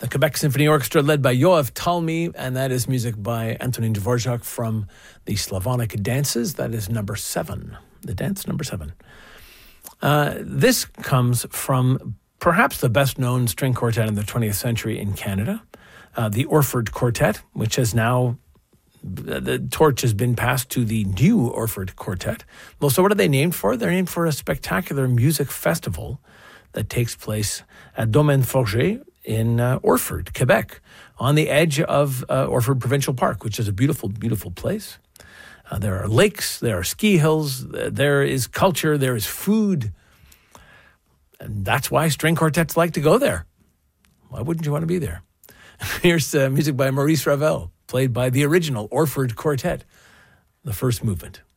The Quebec Symphony Orchestra led by Yoav Talmi, and that is music by Antonin Dvorak from the Slavonic Dances. That is number 7, the dance number 7. This comes from perhaps the best-known string quartet in the 20th century in Canada, the Orford Quartet, which has now, the torch has been passed to the new Orford Quartet. Well, so what are they named for? They're named for a spectacular music festival that takes place at Domaine Forger in Orford, Quebec, on the edge of Orford Provincial Park, which is a beautiful, beautiful place. There are lakes, there are ski hills, there is culture, there is food. And that's why string quartets like to go there. Why wouldn't you want to be there? Here's music by Maurice Ravel, played by the original Orford Quartet, the first movement.